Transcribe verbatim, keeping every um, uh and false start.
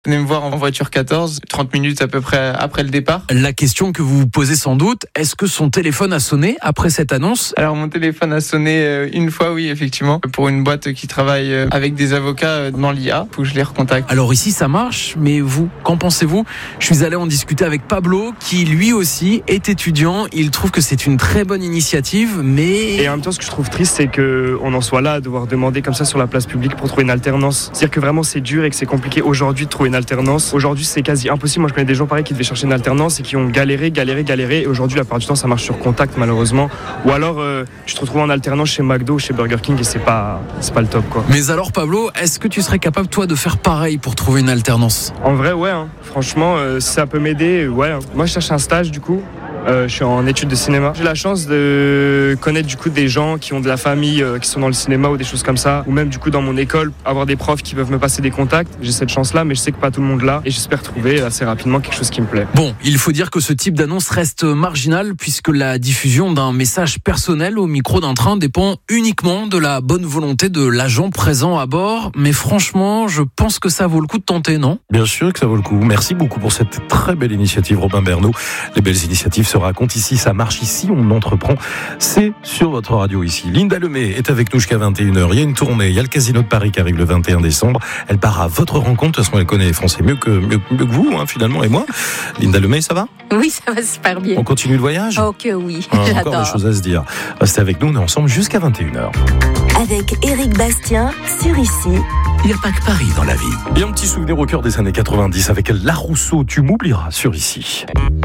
Venez me voir en voiture quatorze, trente minutes à peu près après le départ. La question que vous vous posez sans doute, est-ce que son téléphone a sonné après cette annonce ? Alors mon téléphone a sonné une fois, oui, effectivement, pour une boîte qui travaille avec des avocats dans l'I A. Faut que je les recontacte. Alors ici ça marche, mais vous, qu'en pensez-vous ? Je suis allé en discuter avec Pablo, qui lui aussi est étudiant. Il trouve que c'est une très bonne initiative, mais... Et en même temps, ce que je trouve triste, c'est qu'on en soit là à devoir demander comme ça sur la place publique pour trouver une alternance. C'est-à-dire que vraiment c'est dur et que c'est compliqué aujourd'hui de trouver une alternance. Aujourd'hui, c'est quasi impossible. Moi, je connais des gens pareils qui devaient chercher une alternance et qui ont galéré, galéré, galéré. Et aujourd'hui, la plupart du temps, ça marche sur contact, malheureusement. Ou alors, euh, tu te retrouves en alternance chez McDo ou chez Burger King et c'est pas, c'est pas le top, quoi. Mais alors, Pablo, est-ce que tu serais capable, toi, de faire pareil pour trouver une alternance ? En vrai, ouais. Hein. Franchement, euh, si ça peut m'aider, ouais. Hein. Moi, je cherche un stage, du coup. Euh, je suis en études de cinéma. J'ai la chance de connaître du coup des gens qui ont de la famille, euh, qui sont dans le cinéma ou des choses comme ça, ou même du coup dans mon école, avoir des profs qui peuvent me passer des contacts. J'ai cette chance-là, mais je sais que pas tout le monde l'a, et j'espère trouver assez rapidement quelque chose qui me plaît. Bon, il faut dire que ce type d'annonce reste marginal, puisque la diffusion d'un message personnel au micro d'un train dépend uniquement de la bonne volonté de l'agent présent à bord. Mais franchement, je pense que ça vaut le coup de tenter, non ? Bien sûr que ça vaut le coup. Merci beaucoup pour cette très belle initiative, Robin Bernot. Les belles initiatives se racontent ici, ça marche ici, on entreprend. C'est sur votre radio ici. Linda Lemay est avec nous jusqu'à vingt et une heures. Il y a une tournée, il y a le Casino de Paris qui arrive le vingt et un décembre. Elle part à votre rencontre. De toute façon, elle connaît les Français mieux que, mieux, mieux que vous, hein, finalement, et moi. Linda Lemay, ça va ? Oui, ça va super bien. On continue le voyage ? Oh que oui, ah, j'adore. Encore des choses à se dire. Restez avec nous, on est ensemble jusqu'à vingt et une heures. Avec Éric Bastien sur Ici. Il n'y a pas que Paris dans la vie. Et un petit souvenir au cœur des années quatre-vingt-dix avec La Rousseau, tu m'oublieras sur Ici.